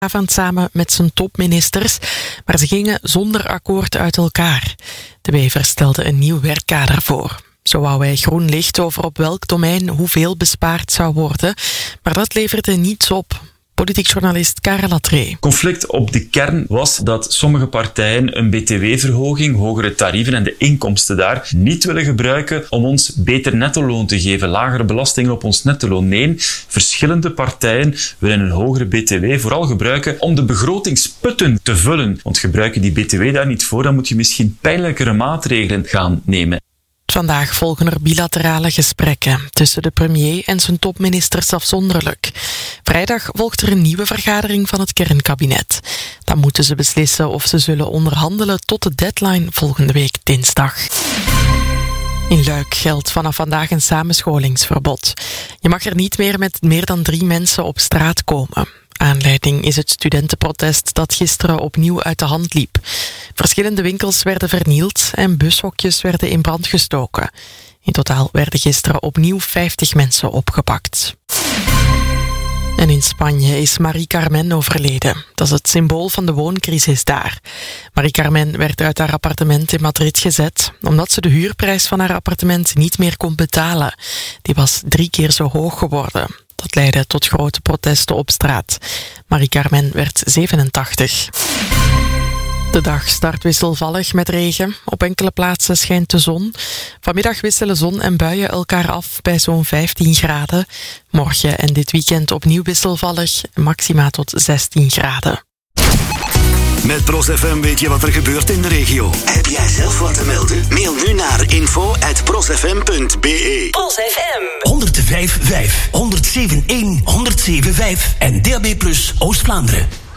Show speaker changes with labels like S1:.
S1: avond samen met zijn topministers, maar ze gingen zonder akkoord uit elkaar. De Wever stelde een nieuw werkkader voor. Zo wou hij groen licht over op welk domein hoeveel bespaard zou worden, maar dat leverde niets op. Politiek journalist Karel Latree.
S2: Conflict op de kern was dat sommige partijen een btw-verhoging, hogere tarieven en de inkomsten daar niet willen gebruiken om ons beter nettoloon te geven, lagere belastingen op ons nettoloon. Nee, verschillende partijen willen een hogere btw vooral gebruiken om de begrotingsputten te vullen. Want gebruiken die btw daar niet voor, dan moet je misschien pijnlijkere maatregelen gaan nemen.
S1: Vandaag volgen er bilaterale gesprekken tussen de premier en zijn topministers afzonderlijk. Vrijdag volgt er een nieuwe vergadering van het kernkabinet. Dan moeten ze beslissen of ze zullen onderhandelen tot de deadline volgende week dinsdag. In Luik geldt vanaf vandaag een samenscholingsverbod. Je mag er niet meer met meer dan 3 mensen op straat komen. Aanleiding is het studentenprotest dat gisteren opnieuw uit de hand liep. Verschillende winkels werden vernield en bushokjes werden in brand gestoken. In totaal werden gisteren opnieuw 50 mensen opgepakt. En in Spanje is Mari-Carmen overleden. Dat is het symbool van de wooncrisis daar. Mari-Carmen werd uit haar appartement in Madrid gezet, omdat ze de huurprijs van haar appartement niet meer kon betalen. Die was 3 keer zo hoog geworden. Dat leidde tot grote protesten op straat. Mari-Carmen werd 87. De dag start wisselvallig met regen. Op enkele plaatsen schijnt de zon. Vanmiddag wisselen zon en buien elkaar af bij zo'n 15 graden. Morgen en dit weekend opnieuw wisselvallig, maxima tot 16 graden.
S3: Met ProsFM weet je wat er gebeurt in de regio. Heb jij zelf wat te melden? Mail nu naar info@prosfm.be.
S4: ProsFM
S3: 105.5, 107.1, 107.5 en DAB+ Oost-Vlaanderen.